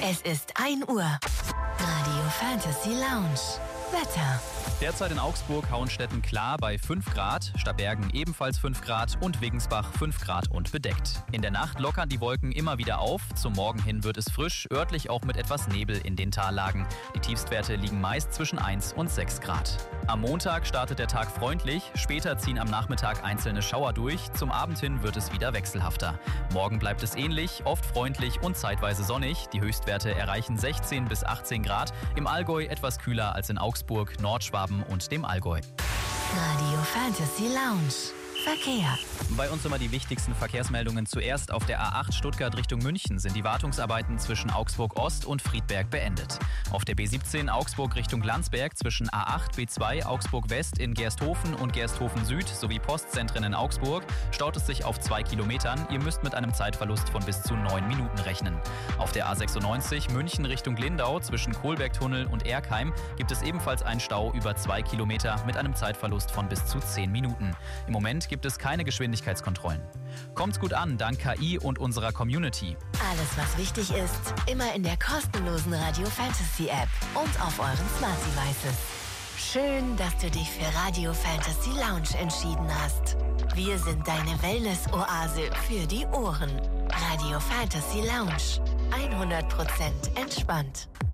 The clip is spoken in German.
Es ist 1 Uhr. Radio Fantasy Lounge. Wetter. Derzeit in Augsburg, Hauenstetten klar bei 5 Grad, Starbergen ebenfalls 5 Grad und Wegensbach 5 Grad und bedeckt. In der Nacht lockern die Wolken immer wieder auf, zum Morgen hin wird es frisch, örtlich auch mit etwas Nebel in den Tallagen. Die Tiefstwerte liegen meist zwischen 1 und 6 Grad. Am Montag startet der Tag freundlich, später ziehen am Nachmittag einzelne Schauer durch, zum Abend hin wird es wieder wechselhafter. Morgen bleibt es ähnlich, oft freundlich und zeitweise sonnig. Die Höchstwerte erreichen 16 bis 18 Grad, im Allgäu etwas kühler als in Augsburg, Nordschwaben und dem Allgäu. Radio Fantasy Lounge. Verkehr. Bei uns immer die wichtigsten Verkehrsmeldungen. Zuerst auf der A8 Stuttgart Richtung München sind die Wartungsarbeiten zwischen Augsburg Ost und Friedberg beendet. Auf der B17 Augsburg Richtung Landsberg zwischen A8 B2 Augsburg West in Gersthofen und Gersthofen Süd sowie Postzentren in Augsburg staut es sich auf 2 Kilometern. Ihr müsst mit einem Zeitverlust von bis zu 9 Minuten rechnen. Auf der A96 München Richtung Lindau zwischen Kohlbergtunnel und Erkheim gibt es ebenfalls einen Stau über 2 Kilometer mit einem Zeitverlust von bis zu 10 Minuten. Im Moment gibt es keine Geschwindigkeitskontrollen. Kommt's gut an, dank KI und unserer Community. Alles, was wichtig ist, immer in der kostenlosen Radio Fantasy App und auf euren Smart Devices. Schön, dass du dich für Radio Fantasy Lounge entschieden hast. Wir sind deine Wellness-Oase für die Ohren. Radio Fantasy Lounge. 100% entspannt.